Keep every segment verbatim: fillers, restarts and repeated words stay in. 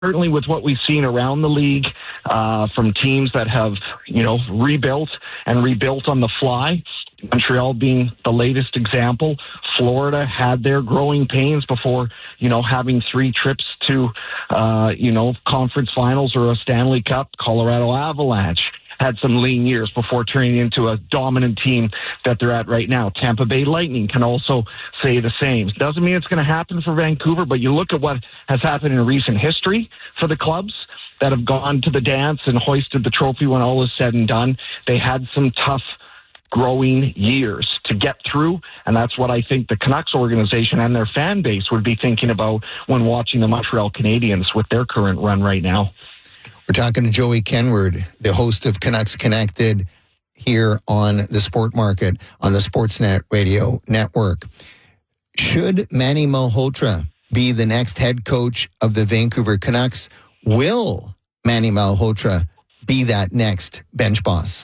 certainly with what we've seen around the league uh, from teams that have, you know, rebuilt and rebuilt on the fly, Montreal being the latest example. Florida had their growing pains before, you know, having three trips to, uh, you know, conference finals or a Stanley Cup. Colorado Avalanche had some lean years before turning into a dominant team that they're at right now. Tampa Bay Lightning can also say the same. Doesn't mean it's going to happen for Vancouver, but you look at what has happened in recent history for the clubs that have gone to the dance and hoisted the trophy when all is said and done. They had some tough growing years to get through, and that's what I think the Canucks organization and their fan base would be thinking about when watching the Montreal Canadiens with their current run right now. We're talking to Joey Kenward, the host of Canucks Connected here on the Sport Market on the Sportsnet Radio Network. Should Manny Malhotra be the next head coach of the Vancouver Canucks? Will Manny Malhotra be that next bench boss?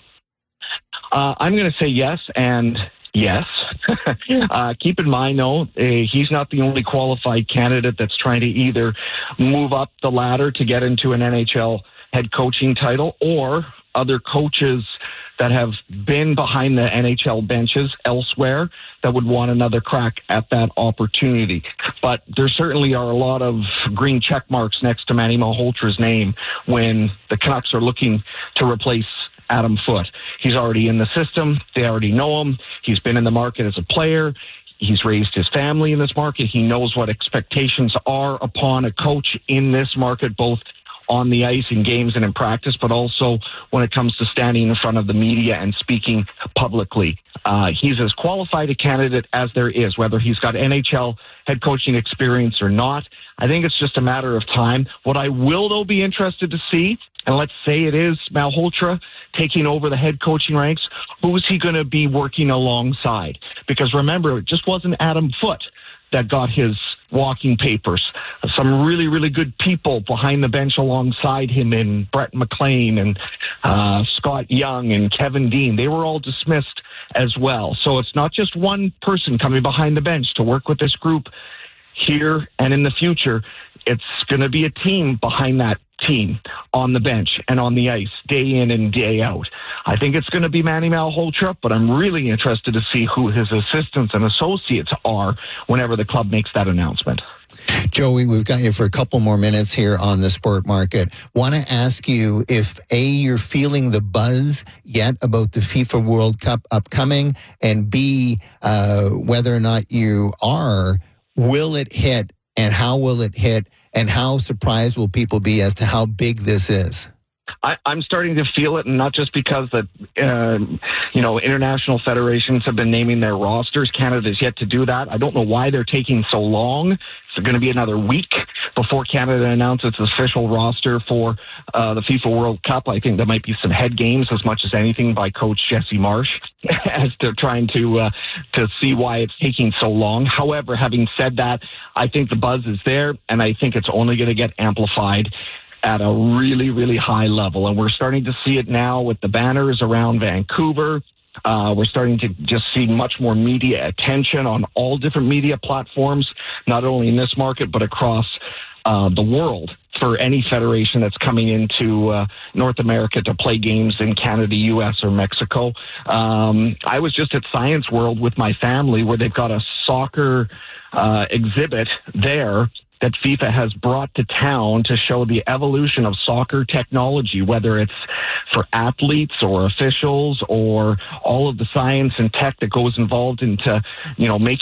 Uh, I'm going to say yes and yes. uh, keep in mind, though, uh, he's not the only qualified candidate that's trying to either move up the ladder to get into an N H L head coaching title, or other coaches that have been behind the N H L benches elsewhere that would want another crack at that opportunity. But there certainly are a lot of green check marks next to Manny Malhotra's name when the Canucks are looking to replace Adam Foote. He's already in the system. They already know him. He's been in the market as a player. He's raised his family in this market. He knows what expectations are upon a coach in this market, both on the ice in games and in practice, but also when it comes to standing in front of the media and speaking publicly. Uh, he's as qualified a candidate as there is, whether he's got N H L head coaching experience or not. I think it's just a matter of time. What I will, though, be interested to see, and let's say it is Malhotra taking over the head coaching ranks, who is he going to be working alongside? Because remember, it just wasn't Adam Foote that got his walking papers. Some really, really good people behind the bench alongside him in Brett McLean and uh, Scott Young and Kevin Dean. They were all dismissed as well. So it's not just one person coming behind the bench to work with this group here and in the future. It's going to be a team behind that team on the bench and on the ice day in and day out. I think it's going to be Manny Malhotra, but I'm really interested to see who his assistants and associates are whenever the club makes that announcement. Joey, we've got you for a couple more minutes here on the Sport Market. Want to ask you if, A, you're feeling the buzz yet about the FIFA World Cup upcoming, and B, uh, whether or not you are, will it hit, and how will it hit, and how surprised will people be as to how big this is? I, I'm starting to feel it, and not just because that uh, you know international federations have been naming their rosters. Canada's yet to do that. I don't know why they're taking so long. It's going to be another week before Canada announces its official roster for uh, the FIFA World Cup. I think there might be some head games as much as anything by Coach Jesse Marsh as they're trying to uh, to see why it's taking so long. However, having said that, I think the buzz is there, and I think it's only going to get amplified at a really, really high level. And we're starting to see it now with the banners around Vancouver. Uh, we're starting to just see much more media attention on all different media platforms, not only in this market, but across uh, the world for any federation that's coming into uh, North America to play games in Canada, U S, or Mexico. Um, I was just at Science World with my family where they've got a soccer uh, exhibit there that FIFA has brought to town to show the evolution of soccer technology, whether it's for athletes or officials or all of the science and tech that goes involved into, you know, making